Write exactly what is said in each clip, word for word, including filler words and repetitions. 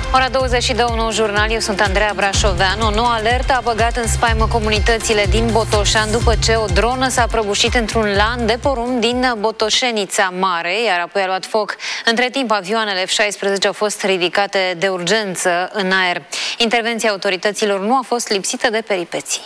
Ora douăzeci și două, nou jurnal, eu sunt Andreea Brașovean. O nouă alertă a băgat în spaimă comunitățile din Botoșani după ce o dronă s-a prăbușit într-un lan de porumb din Botoșenița Mare, iar apoi a luat foc. Între timp, avioanele F șaisprezece au fost ridicate de urgență în aer. Intervenția autorităților nu a fost lipsită de peripeții.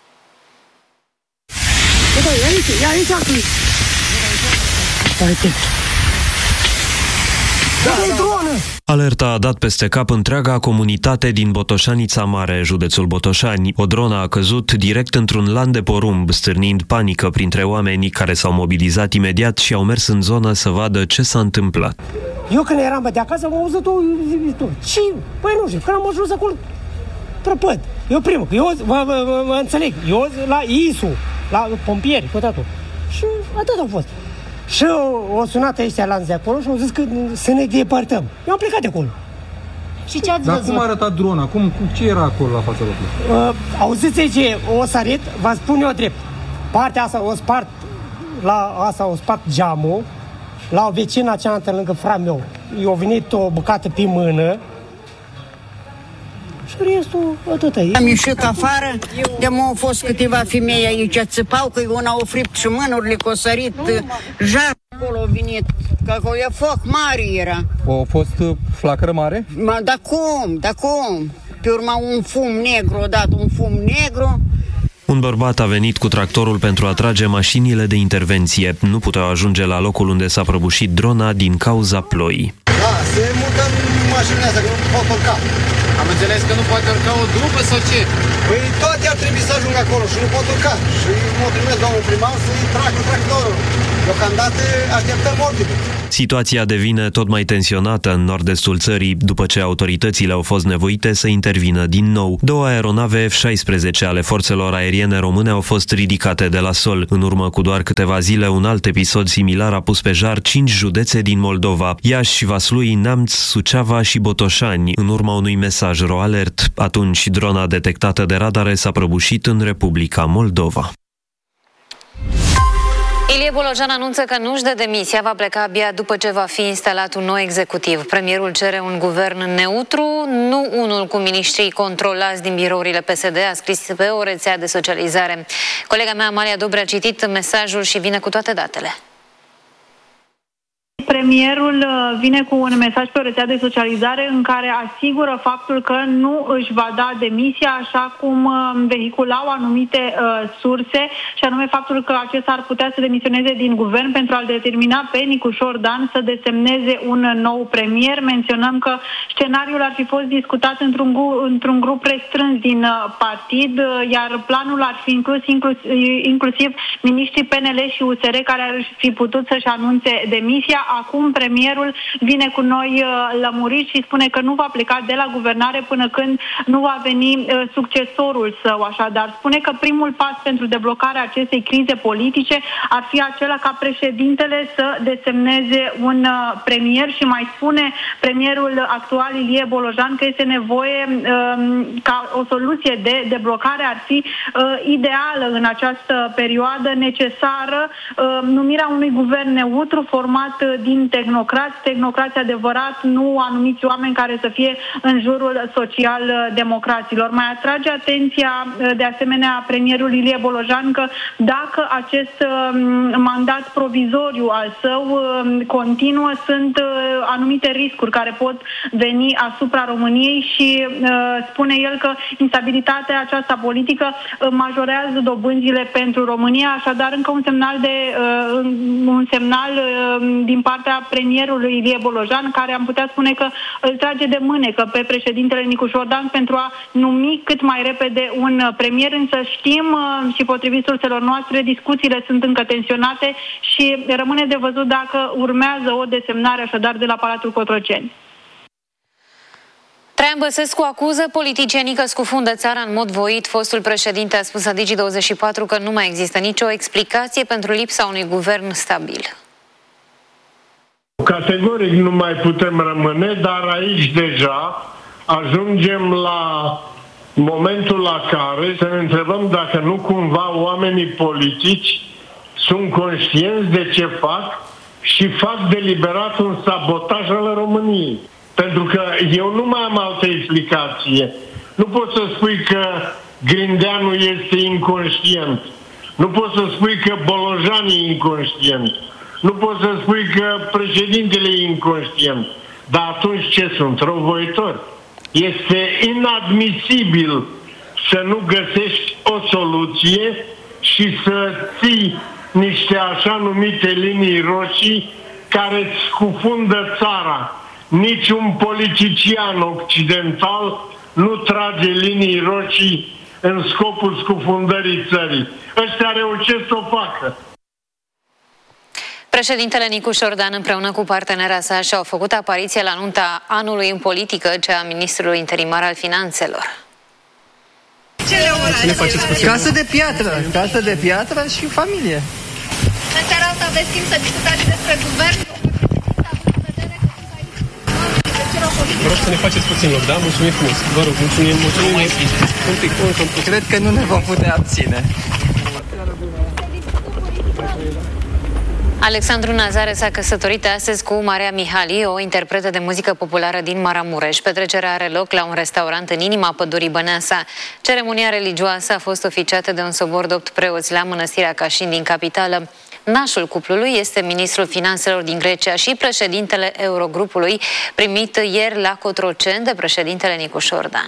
Alerta a dat peste cap întreaga comunitate din Botoșanița Mare, județul Botoșani. O dronă a căzut direct într-un lan de porumb, stârnind panică printre oamenii care s-au mobilizat imediat și au mers în zonă să vadă ce s-a întâmplat. Eu când eram de acasă, am auzit-o, ce? Păi nu știu, când am ajuns acolo, trăpăt. Eu primul, eu vă, vă, vă, vă înțeleg, eu la I S U, la pompieri, cu totul. Și atât a fost. Și o sunat ăștia lanți de acolo și au zis că să ne depărtăm. Eu am plecat de acolo. Și ce ați Dar văzut? Cum arăta drona? Cum, ce era acolo la fața locului? Uh, auziți ce o sărit, vă spun eu drept. Partea asta o spart, la asta o spart geamul, la o vecină cealaltă lângă fratele meu. I-a venit o bucată pe mână. Și restul, atâta e. Am ieșit afară, de m-au fost câteva femei aici, țipau că una au fript și mânurile, că o sărit jar. Acolo a venit, că e foc mare era. A fost flacără mare? Ma, da cum, da cum? Pe urma un fum negru, a dat un fum negru. Un bărbat a venit cu tractorul pentru a trage mașinile de intervenție. Nu puteau ajunge la locul unde s-a prăbușit drona din cauza ploii. Da, se mută mașinile astea, că nu pot urca. Am înțeles că nu poate urca o drupă sau ce? Păi toate ar trebui să ajungă acolo și nu pot urca. Și mă trimis domnul primar să-i tragă tractorul. Deocamdată așteptăm ordine. Situația devine tot mai tensionată în nord-estul țării, după ce autoritățile au fost nevoite să intervină din nou. Două aeronave F șaisprezece ale forțelor aeriene române au fost ridicate de la sol. În urmă cu doar câteva zile, un alt episod similar a pus pe jar cinci județe din Moldova: Iași, Vaslui, Neamț, Suceava și Botoșani, în urma unui mesaj ro-alert. Atunci, drona detectată de radare s-a prăbușit în Republica Moldova. Ilie Bolojan anunță că nu-și dă demisia, va pleca abia după ce va fi instalat un nou executiv. Premierul cere un guvern neutru, nu unul cu miniștrii controlați din birourile P S D, a scris pe o rețea de socializare. Colega mea, Amalia Dobre, a citit mesajul și vine cu toate datele. Premierul vine cu un mesaj pe o rețea de socializare în care asigură faptul că nu își va da demisia, așa cum vehiculau anumite uh, surse, și anume faptul că acesta ar putea să demisioneze din guvern pentru a-l determina pe Nicușor Dan să desemneze un nou premier. Menționăm că scenariul ar fi fost discutat într-un, într-un grup restrâns din partid, iar planul ar fi inclus inclusiv, inclusiv miniștrii P N L și U S R care ar fi putut să-și anunțe demisia. Acum premierul vine cu noi uh, lămuriri și spune că nu va pleca de la guvernare până când nu va veni uh, succesorul său. Așadar, spune că primul pas pentru deblocarea acestei crize politice ar fi acela ca președintele să desemneze un uh, premier și mai spune premierul actual, Ilie Bolojan, că este nevoie uh, ca o soluție de deblocare ar fi uh, ideală în această perioadă necesară, uh, numirea unui guvern neutru format uh, din tehnocrați, tehnocrați adevărat, nu anumiți oameni care să fie în jurul social-democraților. Mai atrage atenția de asemenea premierul Ilie Bolojan că dacă acest mandat provizoriu al său continuă, sunt anumite riscuri care pot veni asupra României și spune el că instabilitatea aceasta politică majorează dobânzile pentru România, așadar încă un semnal de un semnal din partea premierului Ilie Bolojan, care am putea spune că îl trage de mânecă pe președintele Nicușor Dan pentru a numi cât mai repede un premier, însă știm și potrivit surselor noastre, discuțiile sunt încă tensionate și rămâne de văzut dacă urmează o desemnare așadar de la Palatul Cotroceni. Traian Băsescu acuză politicienii că scufundă țara în mod voit. Fostul președinte a spus la Digi douăzeci și patru că nu mai există nicio explicație pentru lipsa unui guvern stabil. Categoric nu mai putem rămâne, dar aici deja ajungem la momentul la care să ne întrebăm dacă nu cumva oamenii politici sunt conștienți de ce fac și fac deliberat un sabotaj al României. Pentru că eu nu mai am altă explicație. Nu poți să spui că Grindeanu este inconștient. Nu poți să spui că Bolojan e inconștient. Nu poți să spui că președintele e inconștient. Dar atunci ce sunt? Răuvoitori. Este inadmisibil să nu găsești o soluție și să ții niște așa numite linii roșii care îți scufundă țara. Niciun politician occidental nu trage linii roșii în scopul scufundării țării. Ăștia reușesc să o facă. Președintele Nicu Șordan împreună cu partenera sa și-au făcut apariție la nunta anului în politică, cea a ministrului interimar al finanțelor. Ce ne faceți puțin? Casă de piatră, casă de piatră și familie. În seara asta aveți timp să discutați despre guvern? Vă rog să ne faceți puțin loc, da? Mulțumim frumos. Vă rog, mulțumim, mulțumim. Un pic, un pic. Cred că nu ne vom putea abține. Alexandru Nazare s-a căsătorit astăzi cu Maria Mihali, o interpretă de muzică populară din Maramureș. Petrecerea are loc la un restaurant în inima pădurii Băneasa. Ceremonia religioasă a fost oficiată de un sobor de opt preoți la Mănăstirea Cașin din capitală. Nașul cuplului este ministrul finanțelor din Grecia și președintele Eurogrupului, primit ieri la Cotroceni de președintele Nicu Șordan.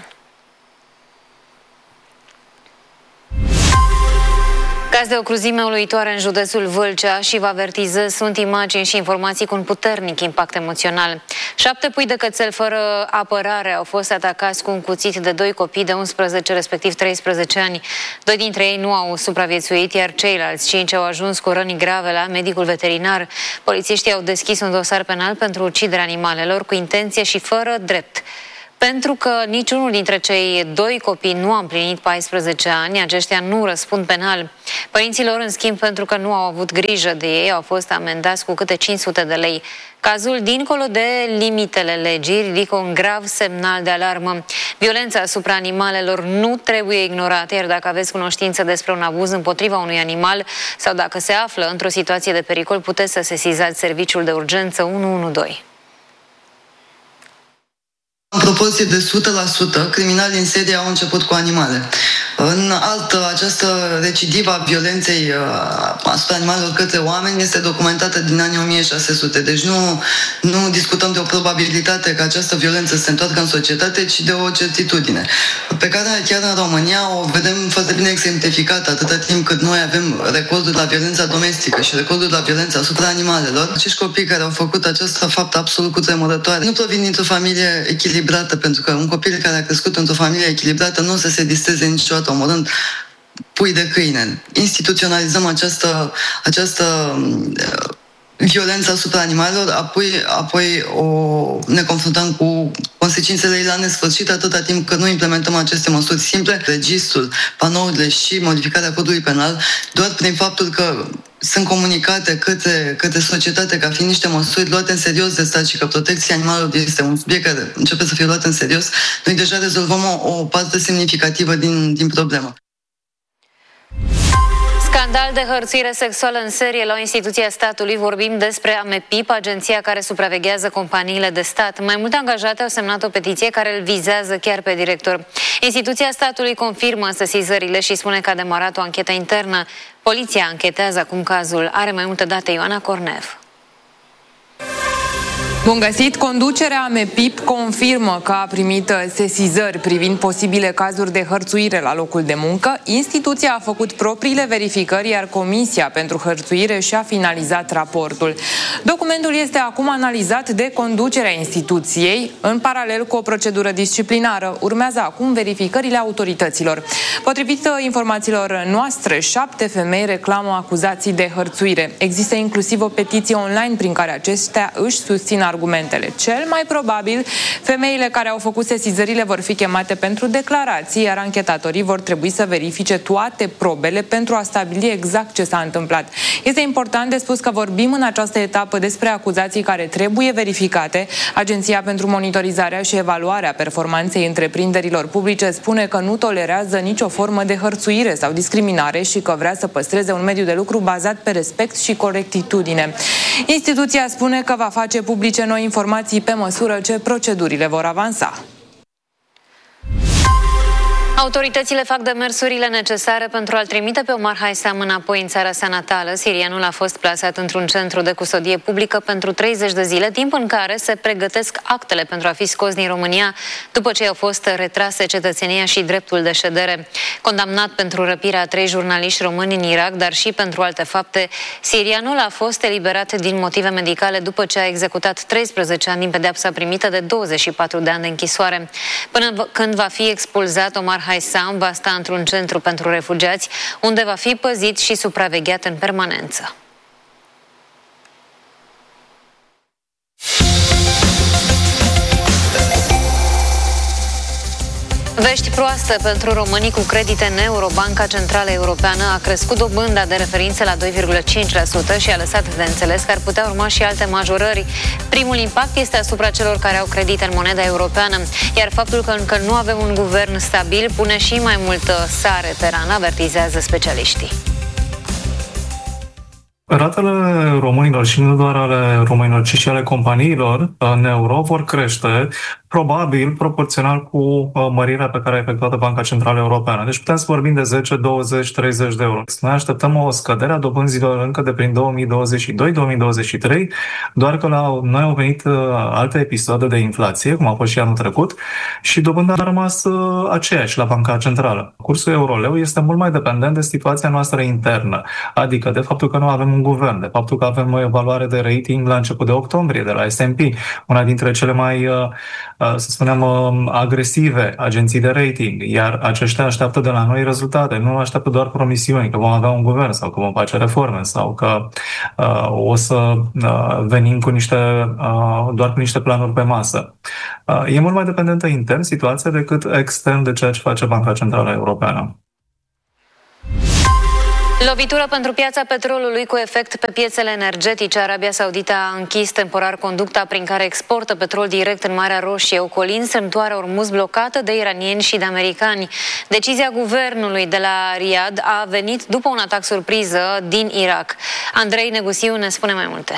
Caz de o cruzime uluitoare în județul Vâlcea și vă avertiză, sunt imagini și informații cu un puternic impact emoțional. Șapte pui de cățel fără apărare au fost atacați cu un cuțit de doi copii de unsprezece, respectiv treisprezece ani. Doi dintre ei nu au supraviețuit, iar ceilalți cinci au ajuns cu răni grave la medicul veterinar. Polițiștii au deschis un dosar penal pentru uciderea animalelor cu intenție și fără drept. Pentru că niciunul dintre cei doi copii nu a împlinit paisprezece ani, aceștia nu răspund penal. Părinții lor, în schimb, pentru că nu au avut grijă de ei, au fost amendați cu câte cinci sute de lei. Cazul, dincolo de limitele legii, ridică un grav semnal de alarmă. Violența asupra animalelor nu trebuie ignorată, iar dacă aveți cunoștință despre un abuz împotriva unui animal sau dacă se află într-o situație de pericol, puteți să sesizați serviciul de urgență unu unu doi. În proporție de o sută la sută, criminalii în serie au început cu animale. În altă, această recidivă a violenței asupra animalelor către oameni este documentată din anii o mie șase sute. Deci nu, nu discutăm de o probabilitate că această violență se întoarcă în societate, ci de o certitudine, pe care chiar în România o vedem foarte bine exemplificată atâta timp cât noi avem recorduri la violența domestică și recorduri la violența asupra animalelor. Acești copii care au făcut această faptă absolut cutremurătoare nu provin dintr-o familie echilibrată, pentru că un copil care a crescut într-o familie echilibrată nu o să se distreze niciodată omorând pui de câine. Instituționalizăm această, această uh, violență asupra animalelor, apoi, apoi o, ne confruntăm cu consecințele ei la nesfârșit atâta timp cât nu implementăm aceste măsuri simple, registrul, panourile și modificarea codului penal, doar prin faptul că sunt comunicate către, către societate ca fiind niște măsuri luate în serios de stat și că protecția animalelor este un subiect care începe să fie luat în serios, noi deja rezolvăm o, o parte semnificativă din, din problemă. Scandal de hărțuire sexuală în serie la o instituție a statului. Vorbim despre AMEPIP, agenția care supraveghează companiile de stat. Mai multe angajate au semnat o petiție care îl vizează chiar pe director. Instituția statului confirmă sesizările și spune că a demarat o anchetă internă. Poliția anchetează acum cazul. Are mai multe date Ioana Cornev. Bun găsit! Conducerea AMEPIP confirmă că a primit sesizări privind posibile cazuri de hărțuire la locul de muncă. Instituția a făcut propriile verificări, iar Comisia pentru Hărțuire și-a finalizat raportul. Documentul este acum analizat de conducerea instituției, în paralel cu o procedură disciplinară. Urmează acum verificările autorităților. Potrivit informațiilor noastre, șapte femei reclamă acuzații de hărțuire. Există inclusiv o petiție online prin care acestea își susțin argumentele. Cel mai probabil, femeile care au făcut sesizările vor fi chemate pentru declarații, iar anchetatorii vor trebui să verifice toate probele pentru a stabili exact ce s-a întâmplat. Este important de spus că vorbim în această etapă despre acuzații care trebuie verificate. Agenția pentru Monitorizarea și Evaluarea Performanței Întreprinderilor Publice spune că nu tolerează nicio formă de hărțuire sau discriminare și că vrea să păstreze un mediu de lucru bazat pe respect și corectitudine. Instituția spune că va face publice noi informații pe măsură ce procedurile vor avansa. Autoritățile fac demersurile necesare pentru a-l trimite pe Omar Haisam înapoi în țara sa natală. Sirianul a fost plasat într-un centru de custodie publică pentru treizeci de zile, timp în care se pregătesc actele pentru a fi scos din România, după ce au fost retrase cetățenia și dreptul de ședere. Condamnat pentru răpirea a trei jurnaliști români în Irak, dar și pentru alte fapte, sirianul a fost eliberat din motive medicale după ce a executat treisprezece ani din pedeapsa primită de douăzeci și patru de ani de închisoare. Până când va fi expulzat, Omar Haisam va sta într-un centru pentru refugiați, unde va fi păzit și supravegheat în permanență. Vești proaste pentru românii cu credite în euro. Banca Centrală Europeană a crescut dobânda de referință la doi virgulă cinci la sută și a lăsat de înțeles că ar putea urma și alte majorări. Primul impact este asupra celor care au credite în moneda europeană, iar faptul că încă nu avem un guvern stabil pune și mai multă sare pe rană, avertizează specialiștii. Ratele românilor și nu doar ale românilor, ci și ale companiilor în euro vor crește, probabil proporțional cu mărirea pe care a efectuat Banca Centrală Europeană. Deci putem să vorbim de zece, douăzeci, treizeci de euro. Noi așteptăm o scădere a dobânzilor încă de prin două mii douăzeci și doi două mii douăzeci și trei, doar că la noi au venit alte episoade de inflație, cum a fost și anul trecut, și dobânda a rămas aceeași la Banca Centrală. Cursul euro-leu este mult mai dependent de situația noastră internă, adică de faptul că nu avem un guvern, de faptul că avem o evaluare de rating la început de octombrie de la S and P, una dintre cele mai, să spunem, agresive agenții de rating, iar aceștia așteaptă de la noi rezultate, nu așteaptă doar promisiuni că vom avea un guvern sau că vom face reforme sau că uh, o să uh, venim cu niște, uh, doar cu niște planuri pe masă. Uh, e mult mai dependentă intern situația decât extern de ceea ce face Banca Centrală Europeană. Lovitură pentru piața petrolului cu efect pe piețele energetice. Arabia Saudită a închis temporar conducta prin care exportă petrol direct în Marea Roșie, ocolind strâmtoarea Ormuz blocată de iranieni și de americani. Decizia guvernului de la Riyadh a venit după un atac surpriză din Irak. Andrei Negusiu ne spune mai multe.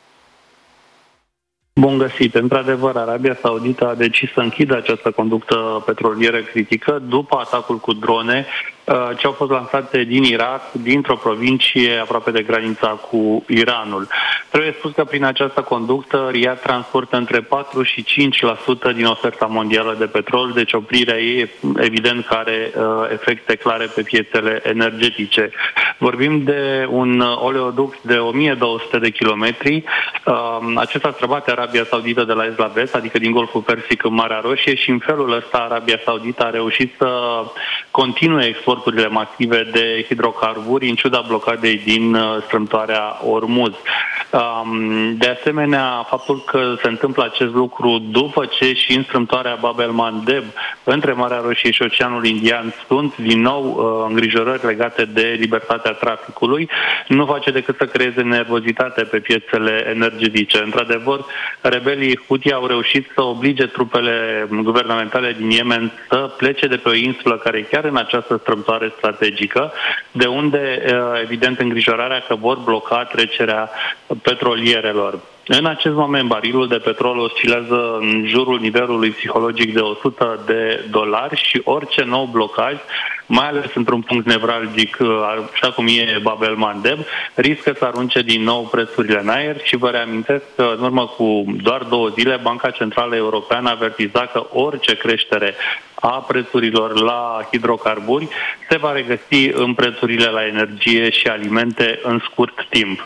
Bun găsit! Într-adevăr, Arabia Saudită a decis să închidă această conductă petrolieră critică după atacul cu drone ce au fost lansate din Irak, dintr-o provincie aproape de granița cu Iranul. Trebuie spus că prin această conductă Riyadh transportă între patru și cinci la sută din oferta mondială de petrol, deci oprirea ei evident că are uh, efecte clare pe piețele energetice. Vorbim de un oleoduct de o mie două sute de kilometri. Uh, acesta străbate Arabia Saudită de la est la vest, adică din Golful Persic în Marea Roșie, și în felul ăsta Arabia Saudită a reușit să continue exporturile masive de hidrocarburi în ciuda blocadei din strâmtoarea Ormuz. De asemenea, faptul că se întâmplă acest lucru după ce și în strâmtoarea Bab el-Mandeb, între Marea Roșie și Oceanul Indian, sunt din nou îngrijorări legate de libertatea traficului, nu face decât să creeze nervozitate pe piețele energetice. Într-adevăr, rebelii Houthi au reușit să oblige trupele guvernamentale din Yemen să plece de pe o insulă care e chiar în această strâmtoare strategică, de unde, evident, îngrijorarea că vor bloca trecerea petrolierelor. În acest moment, barilul de petrol oscilează în jurul nivelului psihologic de o sută de dolari și orice nou blocaj, mai ales într-un punct nevralgic, așa cum e Bab el-Mandeb, riscă să arunce din nou prețurile în aer și vă reamintesc că în urmă cu doar două zile Banca Centrală Europeană avertiza că orice creștere a prețurilor la hidrocarburi se va regăsi în prețurile la energie și alimente în scurt timp.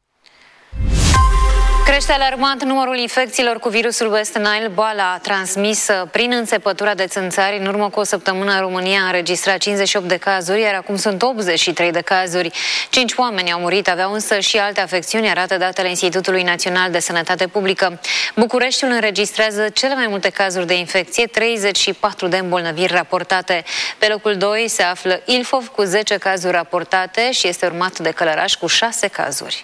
Crește alarmant numărul infecțiilor cu virusul West Nile. Boala transmisă prin înțepătura de țânțari. În urmă cu o săptămână, România a înregistrat cincizeci și opt de cazuri, iar acum sunt optzeci și trei de cazuri. Cinci oameni au murit, aveau însă și alte afecțiuni, arată datele Institutului Național de Sănătate Publică. Bucureștiul înregistrează cele mai multe cazuri de infecție, treizeci și patru de îmbolnăviri raportate. Pe locul doi se află Ilfov cu zece cazuri raportate și este urmat de Călăraș cu șase cazuri.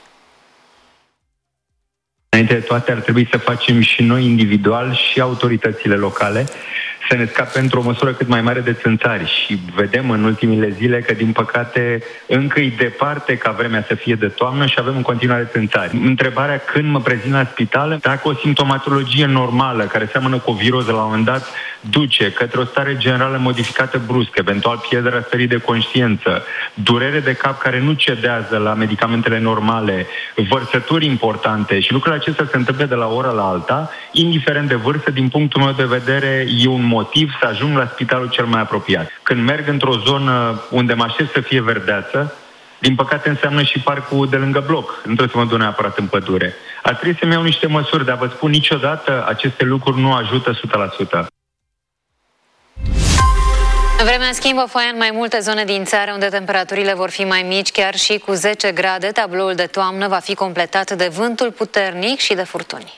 Înainte de toate, ar trebui să facem și noi individual și autoritățile locale să ne scape într-o măsură cât mai mare de țânțari. Și vedem în ultimile zile că, din păcate, încă e departe ca vremea să fie de toamnă și avem în continuare țânțari. Întrebarea când mă prezint la spital, dacă o simptomatologie normală, care seamănă cu o viroză, la un moment dat duce către o stare generală modificată brusc, eventual pierderea stării de conștiință, durere de cap care nu cedează la medicamentele normale, vărsături importante și lucrurile acestea se întâmplă de la o oră la alta, indiferent de vârstă, din punctul meu de vedere, e un motiv să ajung la spitalul cel mai apropiat. Când merg într-o zonă unde mă aștept să fie verdeață, din păcate înseamnă și parcul de lângă bloc. Nu trebuie să mă duc neapărat în pădure. Ar trebui să-mi iau niște măsuri, dar vă spun, niciodată aceste lucruri nu ajută o sută la sută. Vremea schimbă foaia în mai multe zone din țară, unde temperaturile vor fi mai mici, chiar și cu zece grade. Tabloul de toamnă va fi completat de vântul puternic și de furtuni.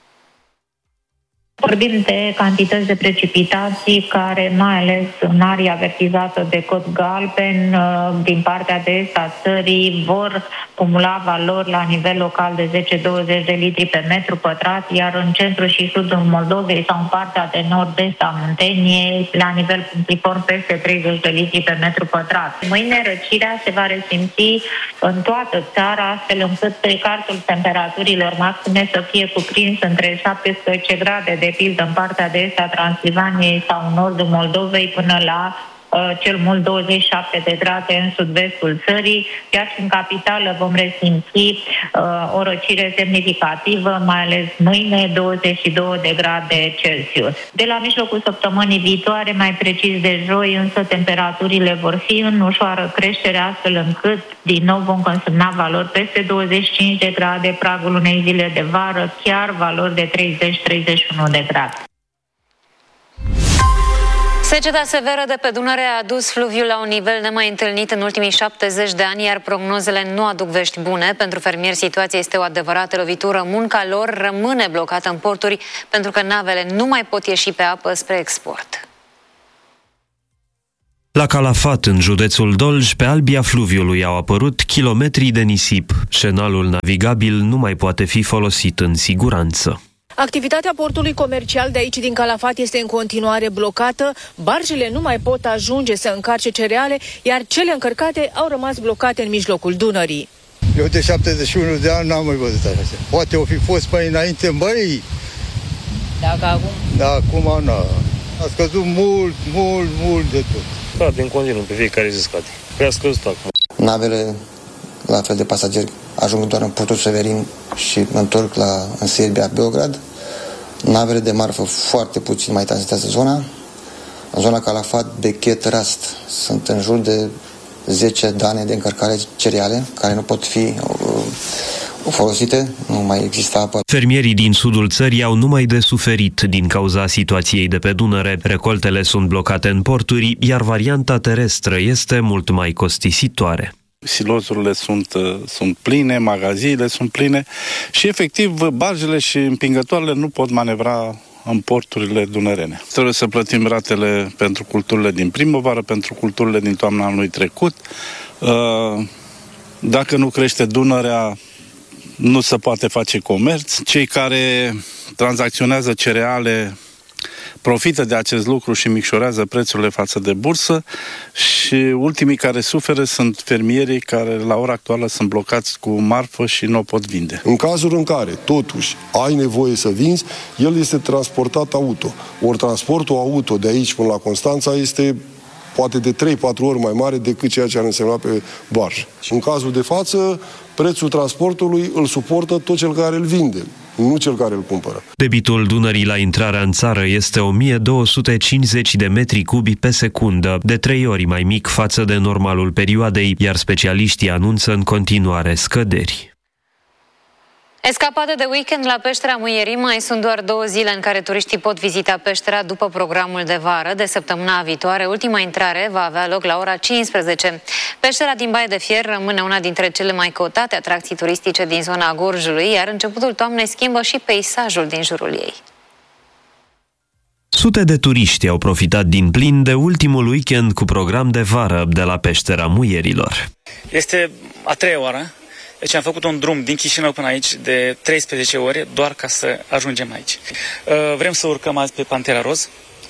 Vorbim de cantități de precipitații care, mai ales în aria avertizată de cod galben, din partea de est a țării, vor cumula valori la nivel local de zece douăzeci de litri pe metru pătrat, iar în centrul și sudul Moldovei sau în partea de nord-est a Munteniei, la nivel punctiform peste treizeci de litri pe metru pătrat. Mâine răcirea se va resimți în toată țara, astfel încât precalculul temperaturilor maxime să fie cuprins între șaptesprezece grade de pildă în partea de est a Transilvaniei sau în nordul Moldovei până la uh, cel mult douăzeci și șapte de grade în sud-vestul țării, iar și în capitală vom resimți uh, o răcire semnificativă, mai ales mâine, douăzeci și două de grade Celsius. De la mijlocul săptămânii viitoare, mai precis de joi, însă temperaturile vor fi în ușoară creștere, astfel încât din nou vom consemna valori peste douăzeci și cinci de grade, pragul unei zile de vară, chiar valori de treizeci treizeci și unu de grade. Seceta severă de pe Dunăre a adus fluviul la un nivel nemai întâlnit în ultimii șaptezeci de ani, iar prognozele nu aduc vești bune. Pentru fermieri situația este o adevărată lovitură. Munca lor rămâne blocată în porturi pentru că navele nu mai pot ieși pe apă spre export. La Calafat, în județul Dolj, pe albia fluviului au apărut kilometri de nisip. Șenalul navigabil nu mai poate fi folosit în siguranță. Activitatea portului comercial de aici din Calafat este în continuare blocată, barjele nu mai pot ajunge să încarce cereale, iar cele încărcate au rămas blocate în mijlocul Dunării. Eu de șaptezeci și unu de ani n-am mai văzut așa. Poate o fi fost mai înainte, băi. Dacă acum? Da, acum nu. A scăzut mult, mult, mult de tot. Da, din continuu, pe fiecare zi scade. Prea a scăzut acum. Navele, la fel de pasageri, ajung doar în portul Severin și întorc la, în Serbia, Beograd. Navele de marfă foarte puțin mai tranzitează zona. În zona Calafat, Bechet, Rast sunt în jur de zece dane de încărcare cereale care nu pot fi uh, folosite, nu mai există apă. Fermierii din sudul țării au numai de suferit din cauza situației de pe Dunăre. Recoltele sunt blocate în porturi, iar varianta terestră este mult mai costisitoare. Silozurile sunt, sunt pline, magaziile sunt pline și, efectiv, barjele și împingătoarele nu pot manevra în porturile dunărene. Trebuie să plătim ratele pentru culturile din primăvară, pentru culturile din toamna anului trecut. Dacă nu crește Dunărea, nu se poate face comerț. Cei care tranzacționează cereale profită de acest lucru și micșorează prețurile față de bursă și ultimii care suferă sunt fermierii care la ora actuală sunt blocați cu marfă și nu o pot vinde. În cazul în care totuși ai nevoie să vinzi, el este transportat auto. Ori transportul auto de aici până la Constanța este poate de trei patru ori mai mare decât ceea ce ar însemna pe barjă. Și în cazul de față, prețul transportului îl suportă tot cel care îl vinde, nu cel care îl cumpără. Debitul Dunării la intrarea în țară este o mie două sute cincizeci de metri cubi pe secundă, de trei ori mai mic față de normalul perioadei, iar specialiștii anunță în continuare scăderi. Escapade de weekend la Peștera Muierii. Mai sunt doar două zile în care turiștii pot vizita peștera după programul de vară. De săptămâna viitoare, ultima intrare va avea loc la ora cincisprezece. Peștera din Baie de Fier rămâne una dintre cele mai căutate atracții turistice din zona Gorjului, iar începutul toamnei schimbă și peisajul din jurul ei. Sute de turiști au profitat din plin de ultimul weekend cu program de vară de la Peștera Muierilor. Este a treia oară. Deci am făcut un drum din Chișinău până aici de treisprezece ore doar ca să ajungem aici. Vrem să urcăm azi pe Pantera Roz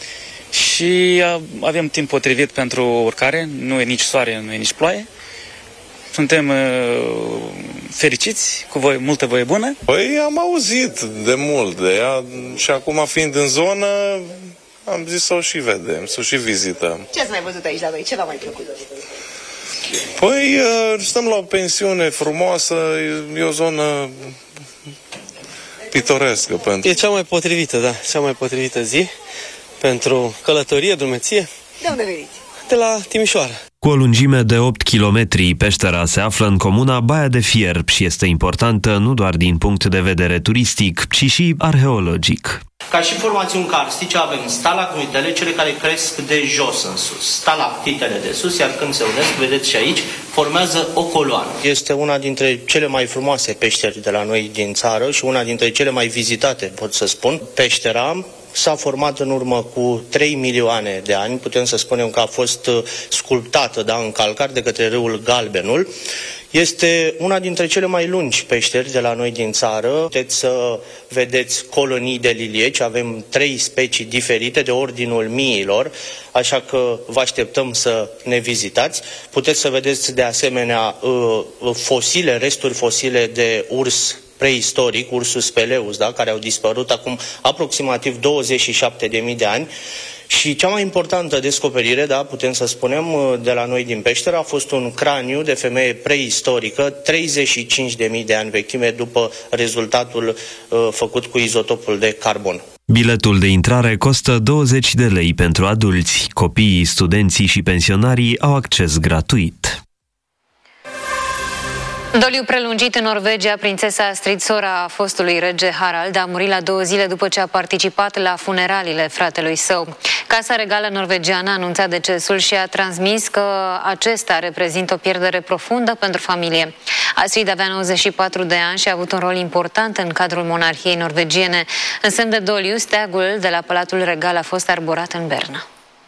și avem timp potrivit pentru urcare, nu e nici soare, nu e nici ploaie. Suntem uh, fericiți, cu voi, multă voie bună. Păi am auzit de mult de ea și acum fiind în zonă, am zis să o și vedem, să o și vizităm. Ce ați mai văzut aici la voi? Ce v-a mai plăcut? Păi stăm la o pensiune frumoasă, e o zonă pitorescă. Pentru... E cea mai potrivită, da, cea mai potrivită zi pentru călătorie, drumeție. De unde veniți? De la Timișoara. Cu o lungime de opt kilometri, peștera se află în comuna Baia de Fierb și este importantă nu doar din punct de vedere turistic, ci și arheologic. Ca și formațiuni karstice avem stalagmitele, cele care cresc de jos în sus, stalactitele de sus, iar când se unesc, vedeți și aici, formează o coloană. Este una dintre cele mai frumoase peșteri de la noi din țară și una dintre cele mai vizitate, pot să spun. Peștera s-a format în urmă cu trei milioane de ani, putem să spunem că a fost sculptată, da, în calcar de către râul Galbenul. Este una dintre cele mai lungi peșteri de la noi din țară. Puteți să vedeți colonii de lilieci, avem trei specii diferite de ordinul miilor, așa că vă așteptăm să ne vizitați. Puteți să vedeți de asemenea fosile, resturi fosile de urs preistoric, Ursus speleus, da, care au dispărut acum aproximativ douăzeci și șapte de mii de ani. Și cea mai importantă descoperire, da, putem să spunem, de la noi din peșteră a fost un craniu de femeie preistorică, treizeci și cinci de mii de ani vechime, după rezultatul uh, făcut cu izotopul de carbon. Biletul de intrare costă douăzeci de lei pentru adulți. Copiii, studenții și pensionarii au acces gratuit. Doliu prelungit în Norvegia, prințesa Astrid, sora fostului rege Harald, a murit la două zile după ce a participat la funeraliile fratelui său. Casa Regală norvegiană a anunțat decesul și a transmis că acesta reprezintă o pierdere profundă pentru familie. Astrid avea nouăzeci și patru de ani și a avut un rol important în cadrul monarhiei norvegiene. În semn de doliu, steagul de la Palatul Regal a fost arborat în Berna.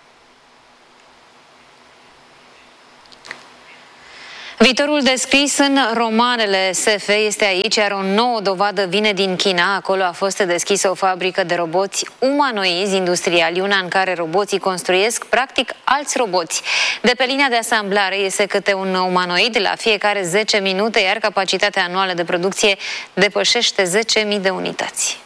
Viitorul descris în romanele S F este aici, iar o nouă dovadă vine din China. Acolo a fost deschisă o fabrică de roboți umanoizi industriali, una în care roboții construiesc practic alți roboți. De pe linia de asamblare iese câte un umanoid la fiecare zece minute, iar capacitatea anuală de producție depășește zece mii de unități.